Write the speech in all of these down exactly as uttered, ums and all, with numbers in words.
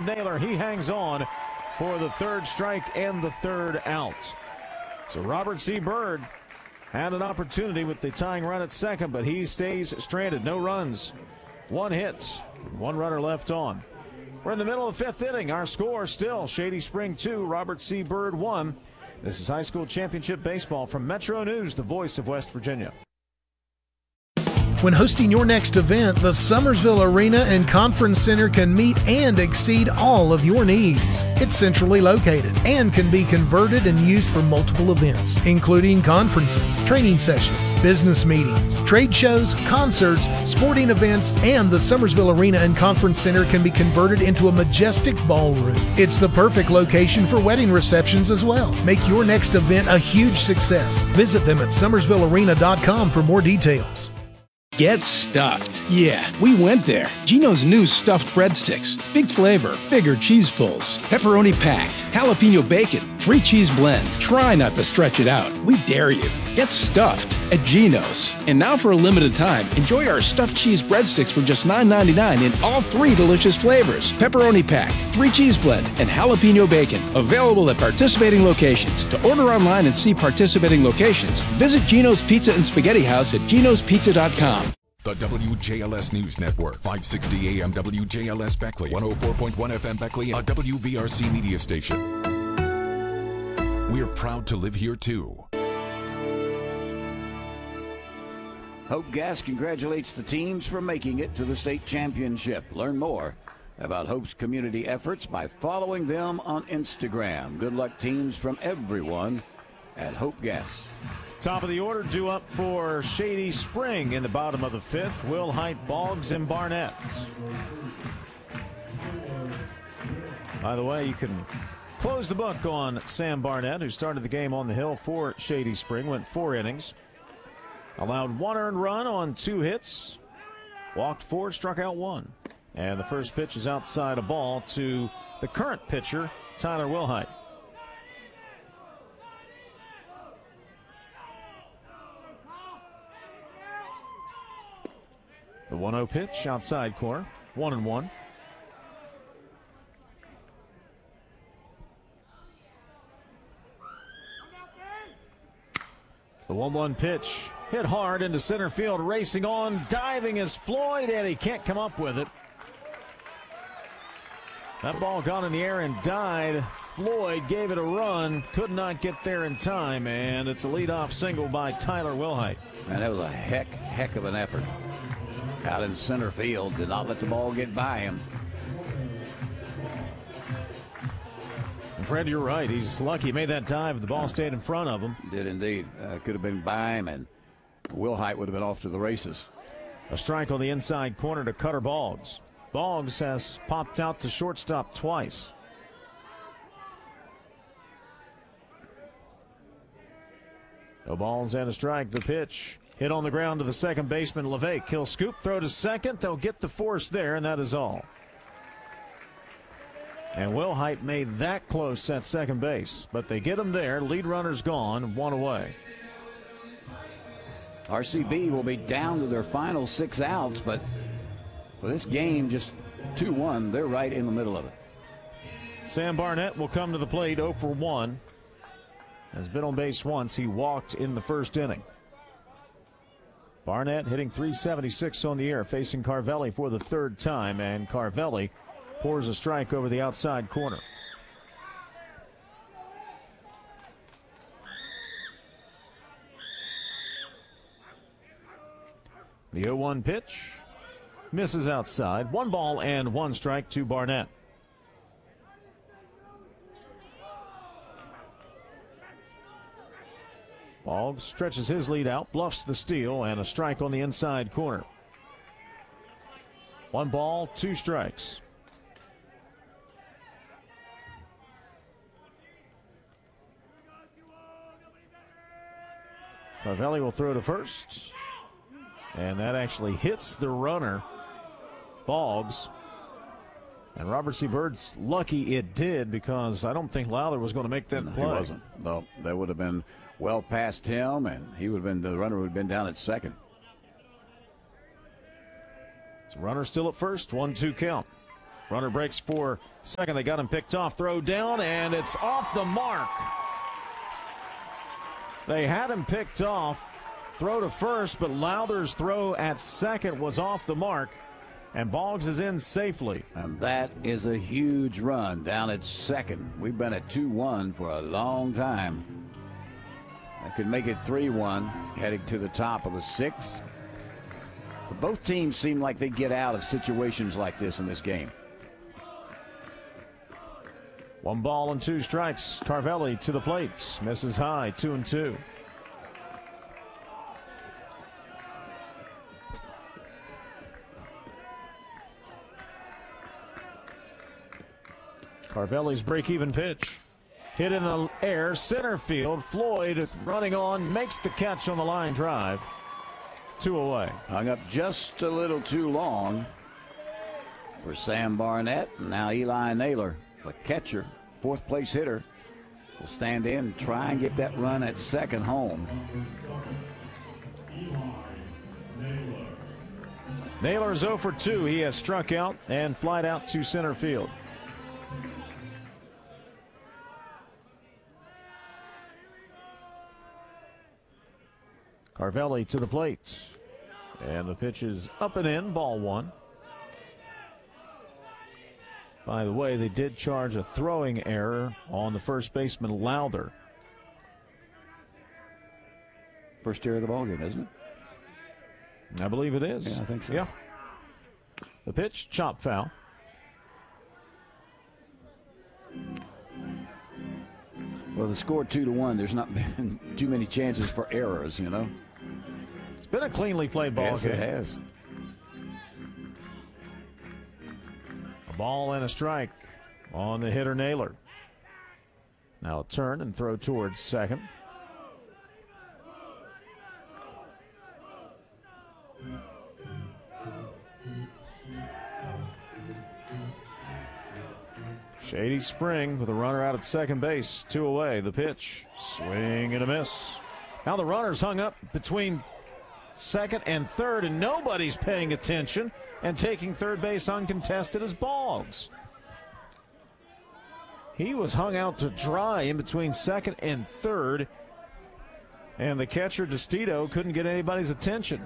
Naylor. He hangs on for the third strike and the third out. So Robert C. Byrd had an opportunity with the tying run at second, but he stays stranded. No runs, one hit, one runner left on. We're in the middle of the fifth inning. Our score still Shady Spring two, Robert C. Byrd one. This is high school championship baseball from Metro News, the voice of West Virginia. When hosting your next event, the Summersville Arena and Conference Center can meet and exceed all of your needs. It's centrally located and can be converted and used for multiple events, including conferences, training sessions, business meetings, trade shows, concerts, sporting events, and the Summersville Arena and Conference Center can be converted into a majestic ballroom. It's the perfect location for wedding receptions as well. Make your next event a huge success. Visit them at summersville arena dot com for more details. Get stuffed. Yeah, we went there. Geno's new stuffed breadsticks. Big flavor, bigger cheese pulls, pepperoni packed, jalapeno bacon, three cheese blend. Try not to stretch it out. We dare you. Get stuffed at Geno's. And now for a limited time, enjoy our stuffed cheese breadsticks for just nine ninety-nine in all three delicious flavors. Pepperoni packed, three cheese blend, and jalapeno bacon. Available at participating locations. To order online and see participating locations, visit Geno's Pizza and Spaghetti House at genos pizza dot com. The W J L S News Network, five sixty A M W J L S Beckley, one oh four point one F M Beckley, a W V R C media station. We're proud to live here too. Hope Gas congratulates the teams for making it to the state championship. Learn more about Hope's community efforts by following them on Instagram. Good luck, teams, from everyone at Hope Gas. Top of the order due up for Shady Spring in the bottom of the fifth. Wilhite, Boggs, and Barnett. By the way, you can close the book on Sam Barnett, who started the game on the hill for Shady Spring, went four innings, allowed one earned run on two hits, walked four, struck out one. And the first pitch is outside a ball to the current pitcher, Tyler Wilhite. The one oh pitch, outside corner, one and one. The one one pitch hit hard into center field, racing on, diving is Floyd, and he can't come up with it. That ball gone in the air and died. Floyd gave it a run, could not get there in time, and it's a leadoff single by Tyler Wilhite. Man, that was a heck, heck of an effort. Out in center field, did not let the ball get by him. And Fred, you're right. He's lucky he made that dive. The ball stayed in front of him. Did indeed. Uh, could have been by him, and Wilhite would have been off to the races. A strike on the inside corner to Cutter Boggs. Boggs has popped out to shortstop twice. No balls and a strike. The pitch hit on the ground to the second baseman, LeVake. He'll scoop, throw to second. They'll get the force there, and that is all. And Wilhite made that close at second base, but they get him there. Lead runner's gone, one away. R C B will be down to their final six outs, but for this game, just two one, they're right in the middle of it. Sam Barnett will come to the plate, oh for one. Has been on base once. He walked in the first inning. Barnett hitting three seventy-six on the year, facing Carvelli for the third time, and Carvelli pours a strike over the outside corner. The oh one pitch misses outside. One ball and one strike to Barnett. Boggs stretches his lead out, bluffs the steal, and a strike on the inside corner. One ball, two strikes. Carvelli will throw to first, and that actually hits the runner, Boggs. And Robert C. Byrd's lucky it did, because I don't think Lowther was going to make that no, play. He wasn't. No, that would have been well past him, and he would have been the runner would have been down at second. So runner still at first, one two count. Runner breaks for second. They got him picked off. Throw down, and it's off the mark. They had him picked off. Throw to first, but Lowther's throw at second was off the mark, and Boggs is in safely. And that is a huge run down at second. We've been at two one for a long time. That could make it three one, heading to the top of the sixth. But both teams seem like they get out of situations like this in this game. One ball and two strikes. Carvelli to the plate. Misses high, two and two. Carvelli's break-even pitch. Hit in the air, center field. Floyd running on, makes the catch on the line drive. Two away. Hung up just a little too long for Sam Barnett. And now Eli Naylor, the catcher, fourth place hitter, will stand in and try and get that run at second home. Naylor is oh for two. He has struck out and flied out to center field. Carvelli to the plate. And the pitch is up and in, ball one. By the way, they did charge a throwing error on the first baseman, Lowther. First error of the ballgame, isn't it? I believe it is. Yeah, I think so. Yeah. The pitch, chop foul. Well, the score two to one. There's not been too many chances for errors, you know. It's been a cleanly played ball Yes, game. it has. A ball and a strike on the hitter Naylor. Now a turn and throw towards second. Shady Spring with a runner out at second base. Two away. The pitch. Swing and a miss. Now the runner's hung up between second and third, and nobody's paying attention, and taking third base uncontested is Boggs. He was hung out to dry in between second and third, and the catcher DeStito couldn't get anybody's attention.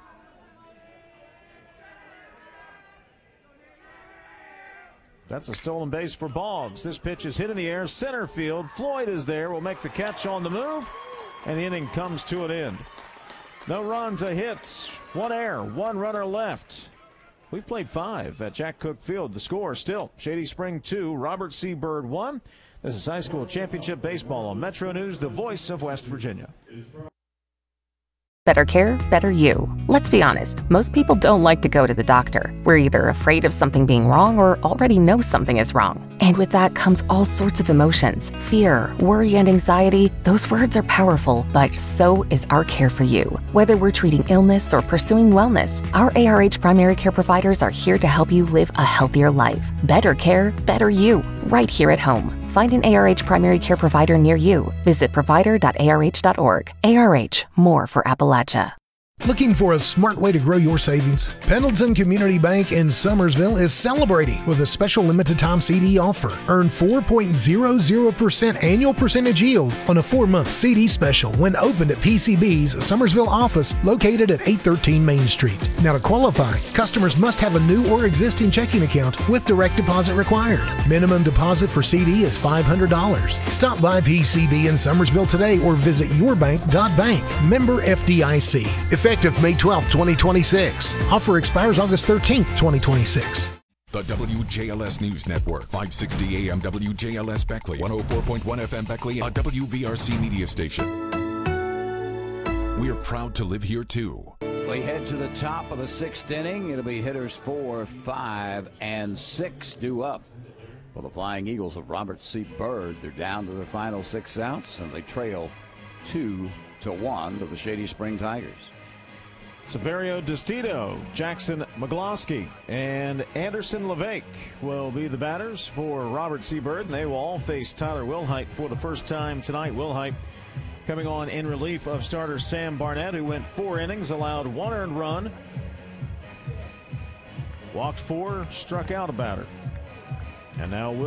That's a stolen base for Boggs. This pitch is hit in the air, center field. Floyd is there, will make the catch on the move, and the inning comes to an end. No runs, a hit, one error, one runner left. We've played five at Jack Cook Field. The score still Shady Spring two, Robert C. Byrd one. This is high school championship baseball on Metro News, the voice of West Virginia. Better care, better you. Let's be honest, most people don't like to go to the doctor. We're either afraid of something being wrong or already know something is wrong. And with that comes all sorts of emotions. Fear, worry, and anxiety. Those words are powerful, but so is our care for you. Whether we're treating illness or pursuing wellness, our A R H primary care providers are here to help you live a healthier life. Better care, better you, right here at home. Find an A R H primary care provider near you. Visit provider dot A R H dot org. A R H, more for Appalachia. Looking for a smart way to grow your savings? Pendleton Community Bank in Summersville is celebrating with a special limited-time C D offer. Earn four point zero zero percent annual percentage yield on a four-month C D special when opened at P C B's Summersville office located at eight thirteen Main Street. Now to qualify, customers must have a new or existing checking account with direct deposit required. Minimum deposit for C D is five hundred dollars. Stop by P C B in Summersville today or visit your bank dot bank. Member F D I C. Effective May twelfth, twenty twenty-six. Offer expires August thirteenth, twenty twenty-six. The W J L S News Network, five sixty A M W J L S Beckley, one oh four point one F M Beckley, a W V R C media station. We're proud to live here too. We head to the top of the sixth inning. It'll be hitters four, five, and six due up for the Flying Eagles of Robert C. Byrd. They're down to the final six outs, and they trail two to one to the Shady Spring Tigers. Severio DeStito, Jackson McGlosky, and Anderson LeVake will be the batters for Robert C. Byrd, and they will all face Tyler Wilhite for the first time tonight. Wilhite coming on in relief of starter Sam Barnett, who went four innings, allowed one earned run, walked four, struck out a batter. And now